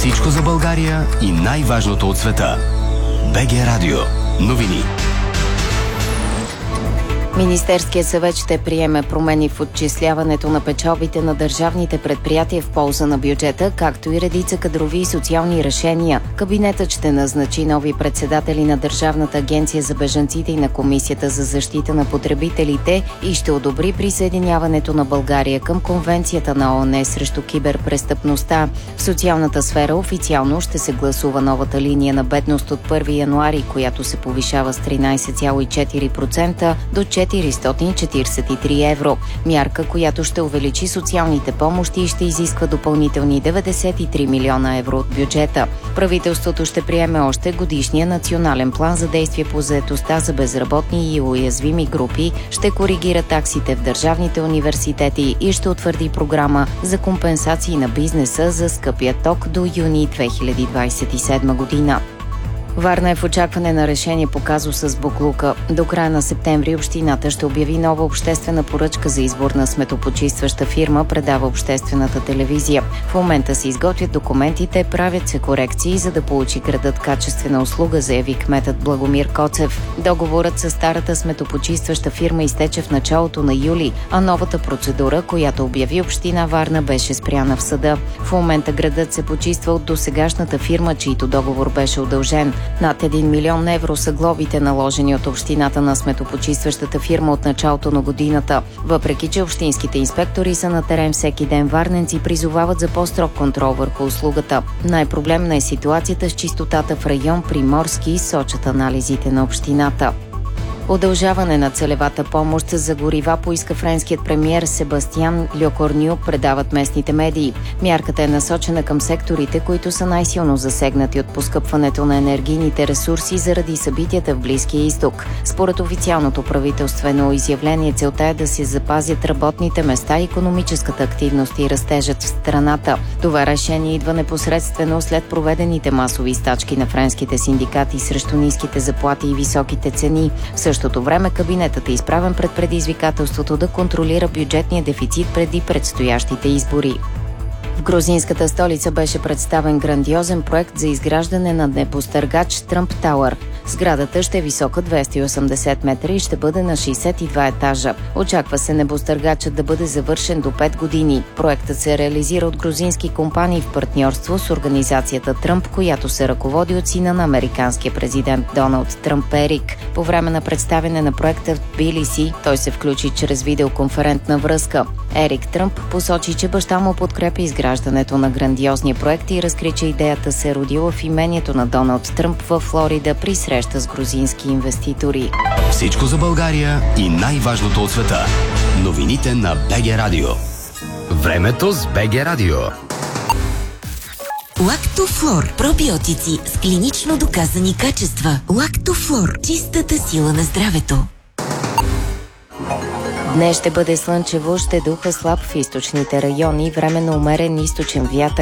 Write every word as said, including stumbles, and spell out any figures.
Всичко за България и най-важното от света. БГ Радио. Новини. Министерският съвет ще приеме промени в отчисляването на печалбите на държавните предприятия в полза на бюджета, както и редица кадрови и социални решения. Кабинетът ще назначи нови председатели на Държавната агенция за бежанците и на Комисията за защита на потребителите и ще одобри присъединяването на България към Конвенцията на ООН срещу киберпрестъпността. В социалната сфера официално ще се гласува новата линия на бедност от първи януари, която се повишава с тринайсет цяло и четири процента до четиристотин четирийсет и три евро. Мярка, която ще увеличи социалните помощи и ще изисква допълнителни деветдесет и три милиона евро от бюджета. Правителството ще приеме още годишния национален план за действие по заетостта за безработни и уязвими групи, ще коригира таксите в държавните университети и ще утвърди програма за компенсации на бизнеса за скъпия ток до юни две хиляди двайсет и седма година. Варна е в очакване на решение по казуса с боклука. До края на септември общината ще обяви нова обществена поръчка за избор на сметопочистваща фирма, предава обществената телевизия. В момента се изготвят документите, правят се корекции, за да получи градът качествена услуга, заяви кметът Благомир Коцев. Договорът с старата сметопочистваща фирма изтече в началото на юли, а новата процедура, която обяви община Варна, беше спряна в съда. В момента градът се почиства от досегашната фирма, чийто договор беше удължен. Над един милион евро са глобите, наложени от общината на сметопочистващата фирма от началото на годината. Въпреки че общинските инспектори са на терен всеки ден, варненци призовават за по-строг контрол върху услугата. Най-проблемна е ситуацията с чистотата в район Приморски, сочат анализите на общината. Удължаване на целевата помощ за горива поиска френският премиер Себастиан Лекорню, предават местните медии. Мярката е насочена към секторите, които са най-силно засегнати от поскъпването на енергийните ресурси заради събитията в Близкия изток. Според официалното правителствено изявление, целта е да се запазят работните места, икономическата активност и растежът в страната. Това решение идва непосредствено след проведените масови стачки на френските синдикати срещу ниските заплати и високите цени. В същото време кабинетът е изправен пред предизвикателството да контролира бюджетния дефицит преди предстоящите избори. В грузинската столица беше представен грандиозен проект за изграждане на небостъргач Тръмп Тауър. Сградата ще е висока двеста и осемдесет метра и ще бъде на шейсет и два етажа. Очаква се небостъргачът да бъде завършен до пет години. Проектът се реализира от грузински компании в партньорство с организацията Тръмп, която се ръководи от сина на американския президент Доналд Тръмп Ерик. По време на представяне на проекта в Тбилиси той се включи чрез видеоконферентна връзка. Ерик Тръмп посочи, че баща му подкрепи изграждането на грандиозния проект и разкри, че идеята се е родила в имението на Доналд Тръмп във Флорида при среща с грузински инвеститори. Всичко за България и най-важното от света. Новините на БГ Радио. Времето с БГ Радио. Лактофлор. Пробиотици с клинично доказани качества. Лактофлор. Чистата сила на здравето. Днес ще бъде слънчево, ще духа слаб в източните райони, временно умерен източен вятър.